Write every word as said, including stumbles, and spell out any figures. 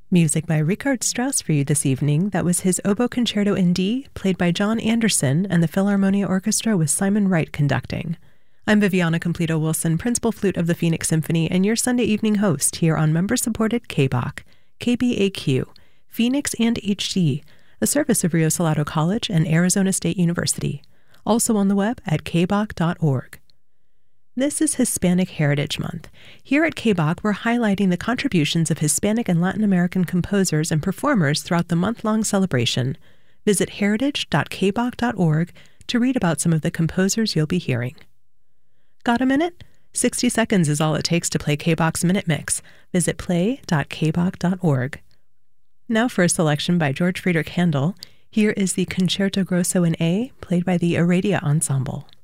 Music by Richard Strauss for you this evening. That was his Oboe Concerto in D, played by John Anderson and the Philharmonia Orchestra with Simon Wright conducting. I'm Viviana Completo-Wilson, Principal Flute of the Phoenix Symphony, and your Sunday evening host here on member-supported K B A C, K B A Q, Phoenix and H D, a service of Rio Salado College and Arizona State University. Also on the web at k b a c dot org. This is Hispanic Heritage Month. Here at K B A C, we're highlighting the contributions of Hispanic and Latin American composers and performers throughout the month-long celebration. Visit heritage dot k b a c dot org to read about some of the composers you'll be hearing. Got a minute? sixty seconds is all it takes to play K B A C's Minute Mix. Visit play dot k b a c dot org. Now for a selection by George Friedrich Handel. Here is the Concerto Grosso in A, played by the Aradia Ensemble.